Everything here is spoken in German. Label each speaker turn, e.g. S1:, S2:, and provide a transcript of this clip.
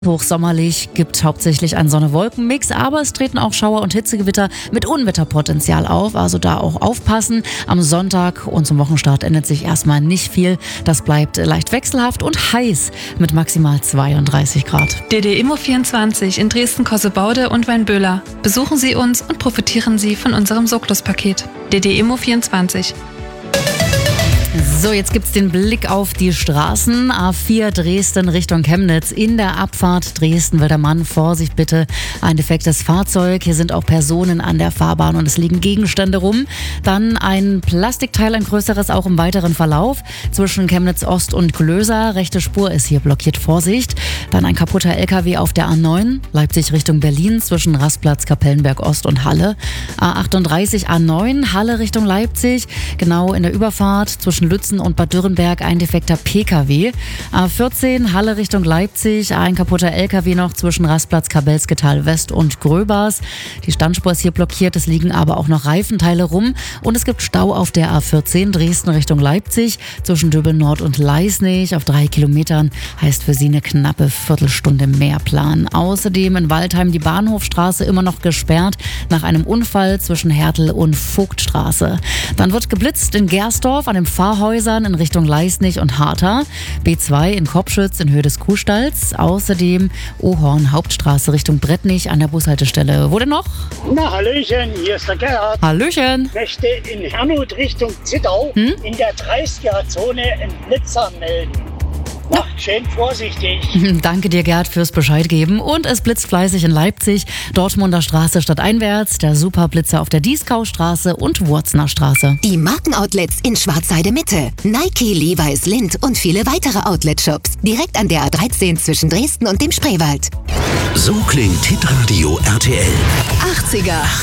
S1: Hochsommerlich, gibt hauptsächlich einen Sonne-Wolken-Mix, aber es treten auch Schauer und Hitzegewitter mit Unwetterpotenzial auf, also da auch aufpassen. Am Sonntag und zum Wochenstart ändert sich erstmal nicht viel. Das bleibt leicht wechselhaft und heiß mit maximal 32 Grad.
S2: DD Immo24 in Dresden-Kossebaude und Weinböhler. Besuchen Sie uns und profitieren Sie von unserem Soklos-Paket. DD Immo24.
S1: So, jetzt gibt's den Blick auf die Straßen. A4 Dresden Richtung Chemnitz. In der Abfahrt Dresden-Wildermann, Vorsicht bitte, ein defektes Fahrzeug. Hier sind auch Personen an der Fahrbahn und es liegen Gegenstände rum. Dann ein Plastikteil, ein größeres, auch im weiteren Verlauf. Zwischen Chemnitz Ost und Glöser. Rechte Spur ist hier blockiert, Vorsicht. Dann ein kaputter LKW auf der A9, Leipzig Richtung Berlin, zwischen Rastplatz, Kapellenberg Ost und Halle. A38 A9, Halle Richtung Leipzig, genau in der Überfahrt zwischen Lützen und Bad Dürrenberg ein defekter PKW. A14 Halle Richtung Leipzig, ein kaputter LKW noch zwischen Rastplatz, Kabelsketal West und Gröbers. Die Standspur ist hier blockiert, es liegen aber auch noch Reifenteile rum und es gibt Stau auf der A14 Dresden Richtung Leipzig zwischen Döbeln Nord und Leisnig auf 3 Kilometern, heißt für Sie eine knappe Viertelstunde mehr planen. Außerdem in Waldheim die Bahnhofstraße immer noch gesperrt nach einem Unfall zwischen Hertel und Vogtstraße. Dann wird geblitzt in Gersdorf an den Pfarrhäusern in Richtung Leisnig und Hartha. B2 in Kopschütz in Höhe des Kuhstalls. Außerdem Ohorn Hauptstraße Richtung Brettnich an der Bushaltestelle. Wo denn noch?
S3: Na, Hallöchen, hier ist der Gerhard.
S1: Hallöchen.
S3: Ich möchte in Herrnhut Richtung Zittau in der 30er-Zone einen Blitzer melden. Na, schön vorsichtig.
S1: Danke dir, Gerd, fürs Bescheid geben. Und es blitzt fleißig in Leipzig, Dortmunder Straße stadteinwärts, der Superblitzer auf der Dieskaustraße und Wurzner Straße.
S4: Die Markenoutlets in Schwarzheide Mitte. Nike, Levi's, Lindt und viele weitere Outlet-Shops. Direkt an der A13 zwischen Dresden und dem Spreewald.
S5: So klingt Hitradio RTL.
S4: 80er.